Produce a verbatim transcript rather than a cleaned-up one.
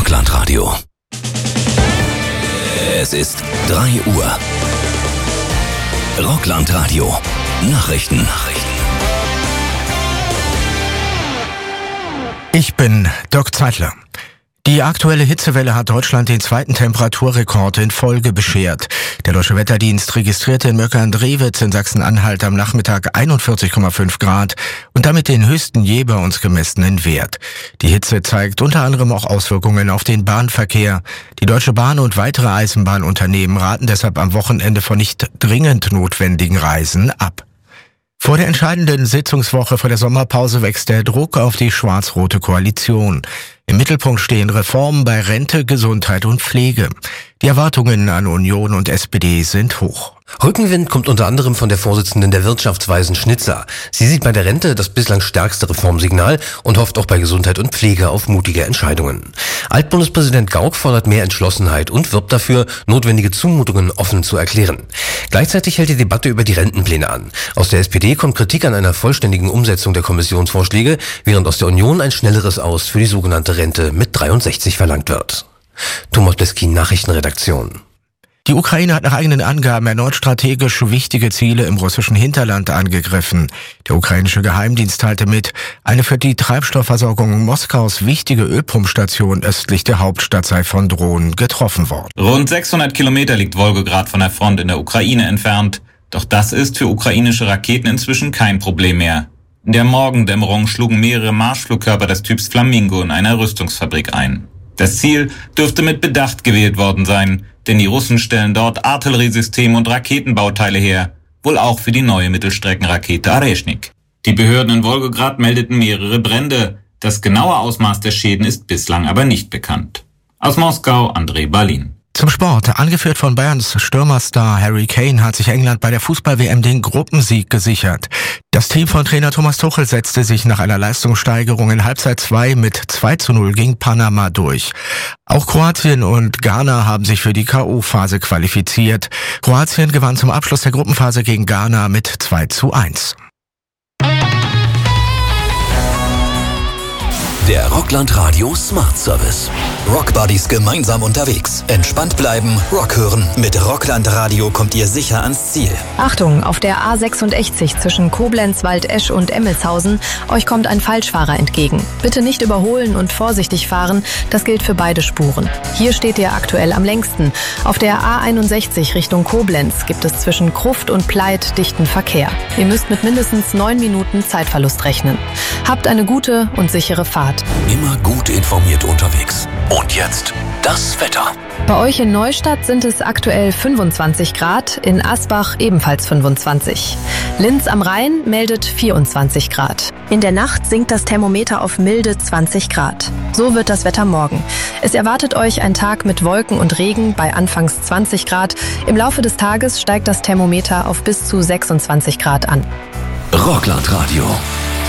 Rockland Radio. Es ist drei Uhr. Rockland Radio. Nachrichten. Ich bin Dirk Zeitler. Die aktuelle Hitzewelle hat Deutschland den zweiten Temperaturrekord in Folge beschert. Der Deutsche Wetterdienst registrierte in Möckern-Drewitz in Sachsen-Anhalt am Nachmittag einundvierzig Komma fünf Grad und damit den höchsten je bei uns gemessenen Wert. Die Hitze zeigt unter anderem auch Auswirkungen auf den Bahnverkehr. Die Deutsche Bahn und weitere Eisenbahnunternehmen raten deshalb am Wochenende von nicht dringend notwendigen Reisen ab. Vor der entscheidenden Sitzungswoche vor der Sommerpause wächst der Druck auf die schwarz-rote Koalition. Im Mittelpunkt stehen Reformen bei Rente, Gesundheit und Pflege. Die Erwartungen an Union und S P D sind hoch. Rückenwind kommt unter anderem von der Vorsitzenden der Wirtschaftsweisen Schnitzer. Sie sieht bei der Rente das bislang stärkste Reformsignal und hofft auch bei Gesundheit und Pflege auf mutige Entscheidungen. Altbundespräsident Gauck fordert mehr Entschlossenheit und wirbt dafür, notwendige Zumutungen offen zu erklären. Gleichzeitig hält die Debatte über die Rentenpläne an. Aus der S P D kommt Kritik an einer vollständigen Umsetzung der Kommissionsvorschläge, während aus der Union ein schnelleres Aus für die sogenannte Rente mit dreiundsechzig verlangt wird. Thomas Beskin, Nachrichtenredaktion. Die Ukraine hat nach eigenen Angaben erneut strategisch wichtige Ziele im russischen Hinterland angegriffen. Der ukrainische Geheimdienst teilte mit, eine für die Treibstoffversorgung Moskaus wichtige Ölpumpstation östlich der Hauptstadt sei von Drohnen getroffen worden. Rund sechshundert Kilometer liegt Wolgograd von der Front in der Ukraine entfernt. Doch das ist für ukrainische Raketen inzwischen kein Problem mehr. In der Morgendämmerung schlugen mehrere Marschflugkörper des Typs Flamingo in einer Rüstungsfabrik ein. Das Ziel dürfte mit Bedacht gewählt worden sein, denn die Russen stellen dort Artilleriesysteme und Raketenbauteile her, wohl auch für die neue Mittelstreckenrakete Areshnik. Die Behörden in Wolgograd meldeten mehrere Brände. Das genaue Ausmaß der Schäden ist bislang aber nicht bekannt. Aus Moskau, André Balin. Zum Sport. Angeführt von Bayerns Stürmerstar Harry Kane hat sich England bei der Fußball-W M den Gruppensieg gesichert. Das Team von Trainer Thomas Tuchel setzte sich nach einer Leistungssteigerung in Halbzeit zwei mit zwei zu null gegen Panama durch. Auch Kroatien und Ghana haben sich für die K O-Phase qualifiziert. Kroatien gewann zum Abschluss der Gruppenphase gegen Ghana mit zwei zu eins. Der Rockland Radio Smart Service. Rockbuddies gemeinsam unterwegs. Entspannt bleiben, Rock hören. Mit Rockland Radio kommt ihr sicher ans Ziel. Achtung, auf der A sechsundachtzig zwischen Koblenz, Waldesch und Emmelshausen, euch kommt ein Falschfahrer entgegen. Bitte nicht überholen und vorsichtig fahren, das gilt für beide Spuren. Hier steht ihr aktuell am längsten. Auf der A einundsechzig Richtung Koblenz gibt es zwischen Kruft und Pleit dichten Verkehr. Ihr müsst mit mindestens neun Minuten Zeitverlust rechnen. Habt eine gute und sichere Fahrt. Immer gut informiert unterwegs. Und jetzt das Wetter. Bei euch in Neustadt sind es aktuell fünfundzwanzig Grad, in Asbach ebenfalls fünfundzwanzig. Linz am Rhein meldet vierundzwanzig Grad. In der Nacht sinkt das Thermometer auf milde zwanzig Grad. So wird das Wetter morgen. Es erwartet euch ein Tag mit Wolken und Regen bei anfangs zwanzig Grad. Im Laufe des Tages steigt das Thermometer auf bis zu sechsundzwanzig Grad an. Rockland Radio.